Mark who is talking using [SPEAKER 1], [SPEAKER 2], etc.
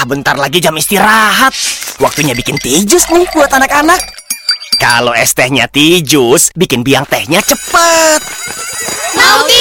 [SPEAKER 1] bentar lagi jam istirahat. Waktunya bikin teh jus nih buat anak-anak. Kalau es tehnya teh jus, bikin biang tehnya cepet.
[SPEAKER 2] Mau